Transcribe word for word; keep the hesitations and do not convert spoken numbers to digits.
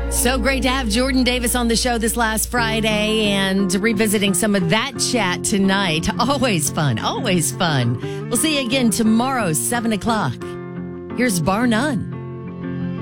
So great to have Jordan Davis on the show this last Friday and revisiting some of that chat tonight. Always fun, always fun. We'll see you again tomorrow, seven o'clock. Here's Bar None.